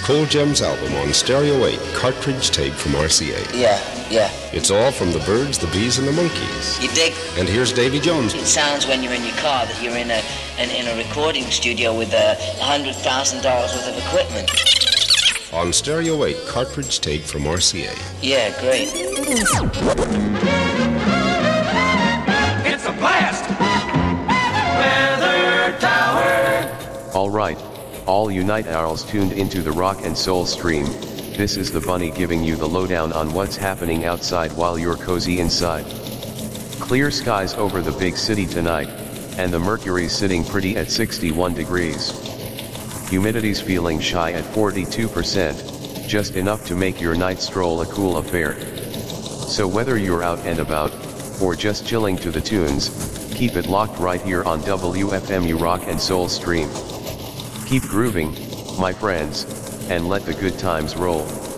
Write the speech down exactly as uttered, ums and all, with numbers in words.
Cool Gems album on Stereo eight, cartridge tape from R C A. Yeah, yeah. It's all from the Birds, the Bees, and the Monkees. You dig? And here's Davy Jones. It sounds when you're in your car that you're in a in, in a recording studio with a hundred thousand dollars worth of equipment. On Stereo eight, cartridge tape from R C A. Yeah, great. It's a blast! Weather Tower! All right, all you night owls tuned into the rock and soul stream. This is the Bunny giving you the lowdown on what's happening outside while you're cozy inside. Clear skies over the big city tonight, and the mercury's sitting pretty at sixty-one degrees. Humidity's feeling shy at forty-two percent, just enough to make your night stroll a cool affair. So whether you're out and about, or just chilling to the tunes, keep it locked right here on W F M U Rock and Soul Stream. Keep grooving, my friends, and let the good times roll.